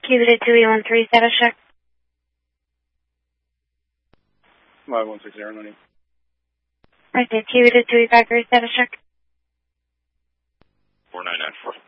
Cuba 2813, status check. 5160, no need. Right there, Cuba 2853, status check. 4994.